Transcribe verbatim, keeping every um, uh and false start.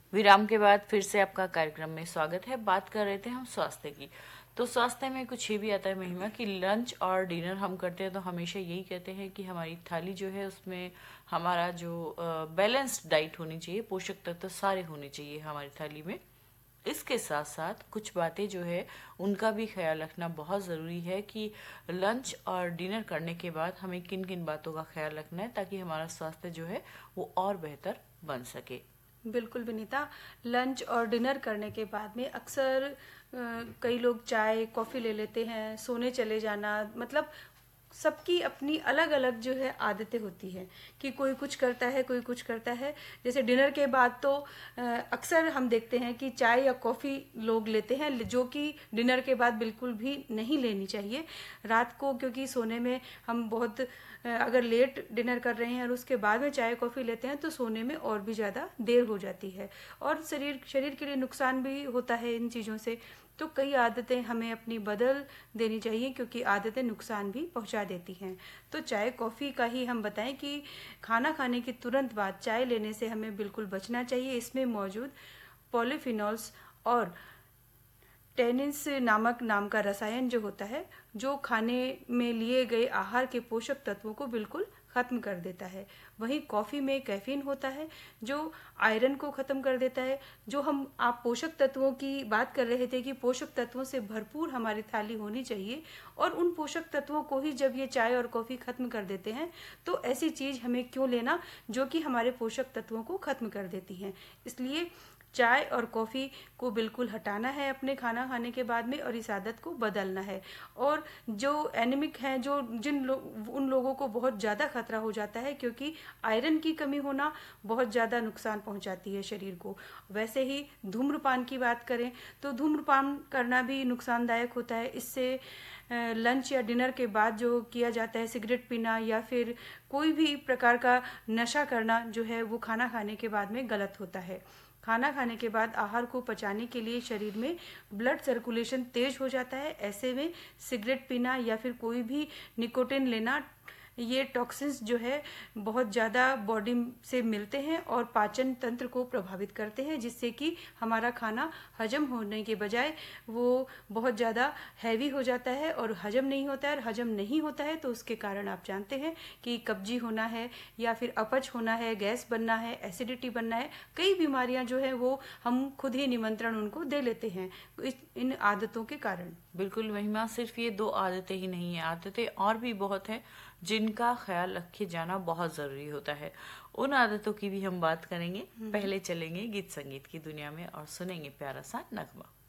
विराम के बाद फिर से आपका कार्यक्रम में स्वागत है। बात कर रहे थे हम स्वास्थ्य की। तो स्वास्थ्य में कुछ ये भी आता है महिमा कि लंच और डिनर हम करते हैं तो हमेशा यही कहते हैं कि हमारी थाली जो है उसमें हमारा जो बैलेंस्ड डाइट होनी चाहिए, पोषक तत्व सारे होने चाहिए हमारी थाली में। इसके साथ साथ कुछ बातें जो है उनका भी ख्याल रखना बहुत ज़रूरी है कि लंच और डिनर करने के बाद हमें किन किन बातों का ख्याल रखना है ताकि हमारा स्वास्थ्य जो है वो और बेहतर बन सके। बिल्कुल विनीता, लंच और डिनर करने के बाद में अक्सर अ, कई लोग चाय कॉफ़ी ले लेते हैं, सोने चले जाना, मतलब सबकी अपनी अलग अलग जो है आदतें होती हैं कि कोई कुछ करता है कोई कुछ करता है। जैसे डिनर के बाद तो अ, अक्सर हम देखते हैं कि चाय या कॉफ़ी लोग लेते हैं, जो कि डिनर के बाद बिल्कुल भी नहीं लेनी चाहिए रात को, क्योंकि सोने में हम बहुत अ, अगर लेट डिनर कर रहे हैं और उसके बाद में चाय कॉफ़ी लेते हैं तो सोने में और भी ज़्यादा देर हो जाती है और शरीर शरीर के लिए नुकसान भी होता है इन चीज़ों से। तो कई आदतें हमें अपनी बदल देनी चाहिए क्योंकि आदतें नुकसान भी पहुंचा देती हैं। तो चाय कॉफ़ी का ही हम बताएं कि खाना खाने के तुरंत बाद चाय लेने से हमें बिल्कुल बचना चाहिए। इसमें मौजूद पॉलीफिनॉल्स और टेनिन्स नामक नाम का रसायन जो होता है, जो खाने में लिए गए आहार के पोषक तत्वों को बिल्कुल खत्म कर देता है। वहीं कॉफ़ी में कैफीन होता है जो आयरन को खत्म कर देता है। जो हम आप पोषक तत्वों की बात कर रहे थे कि पोषक तत्वों से भरपूर हमारी थाली होनी चाहिए, और उन पोषक तत्वों को ही जब ये चाय और कॉफ़ी खत्म कर देते हैं तो ऐसी चीज़ हमें क्यों लेना जो कि हमारे पोषक तत्वों को खत्म कर देती हैं। इसलिए चाय और कॉफ़ी को बिल्कुल हटाना है अपने खाना खाने के बाद में और इस आदत को बदलना है। और जो एनीमिक हैं, जो जिन लोग उन लोगों को बहुत ज़्यादा खतरा हो जाता है क्योंकि आयरन की कमी होना बहुत ज़्यादा नुकसान पहुंचाती है शरीर को। वैसे ही धूम्रपान की बात करें तो धूम्रपान करना भी नुकसानदायक होता है। इससे लंच या डिनर के बाद जो किया जाता है सिगरेट पीना या फिर कोई भी प्रकार का नशा करना जो है वो खाना खाने के बाद में गलत होता है। खाना खाने के बाद आहार को पचाने के लिए शरीर में ब्लड सर्कुलेशन तेज हो जाता है। ऐसे में सिगरेट पीना या फिर कोई भी निकोटिन लेना, ये टॉक्सिन्स जो है बहुत ज़्यादा बॉडी से मिलते हैं और पाचन तंत्र को प्रभावित करते हैं, जिससे कि हमारा खाना हजम होने के बजाय वो बहुत ज़्यादा हैवी हो जाता है और हजम नहीं होता है। और हजम नहीं होता है तो उसके कारण आप जानते हैं कि कब्जी होना है या फिर अपच होना है, गैस बनना है, एसिडिटी बनना है, कई बीमारियां जो है वो हम खुद ही निमंत्रण उनको दे लेते हैं इन आदतों के कारण। बिल्कुल महिमा, सिर्फ ये दो आदतें ही नहीं है, आदतें और भी बहुत हैं जिनका ख्याल रखे जाना बहुत ज़रूरी होता है। उन आदतों की भी हम बात करेंगे। पहले चलेंगे गीत संगीत की दुनिया में और सुनेंगे प्यारा सा नगमा।